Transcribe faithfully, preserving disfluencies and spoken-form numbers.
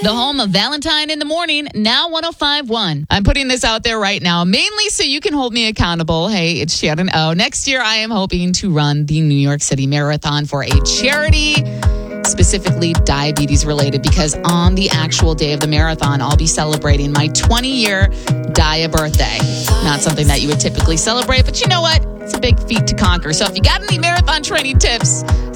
The home of Valentine in the Morning, now one oh five point one. I'm putting this out there right now, mainly so you can hold me accountable. Hey, it's Shannon O. Next year, I am hoping to run the New York City Marathon for a charity, specifically diabetes related, because on the actual day of the marathon, I'll be celebrating my twenty-year Dia birthday. Not something that you would typically celebrate, but you know what? It's a big feat to conquer. So if you got any marathon training tips,